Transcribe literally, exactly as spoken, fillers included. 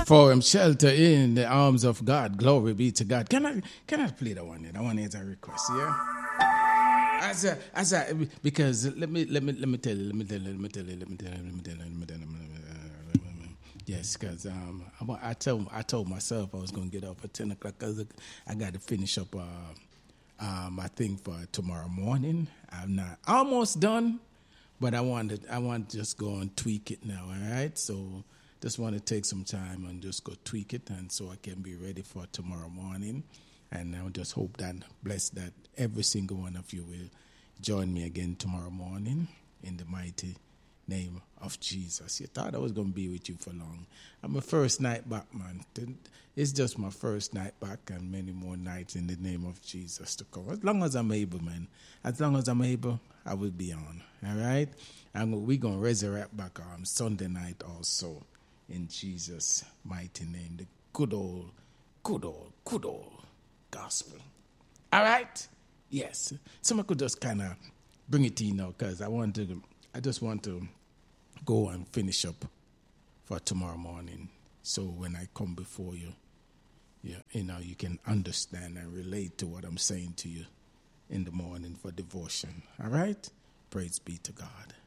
for him shelter in the arms of God. Glory be to God. Can I can I play that one? That one is a request, yeah. As a, as a, because let me let me let me tell you, let me tell you, let me tell you, let me tell you, let me tell you, let me tell you. Yes, because um, I, I told I told myself I was going to get up at ten o'clock because I got to finish up uh, uh, my thing for tomorrow morning. I'm not almost done, but I want to I want to just go and tweak it now. All right, so just want to take some time and just go tweak it, and so I can be ready for tomorrow morning. And I just hope that bless that every single one of you will join me again tomorrow morning in the mighty name of Jesus. You thought I was going to be with you for long. I'm my first night back, man. It's just my first night back and many more nights in the name of Jesus to come. As long as I'm able, man. As long as I'm able, I will be on. All right? And we're going to resurrect back on Sunday night also in Jesus' mighty name. The good old, good old, good old gospel. All right? Yes. Someone could just kind of bring it in now because I want to, I just want to go and finish up for tomorrow morning. So when I come before you, you, you know, you can understand and relate to what I'm saying to you in the morning for devotion. All right? Praise be to God.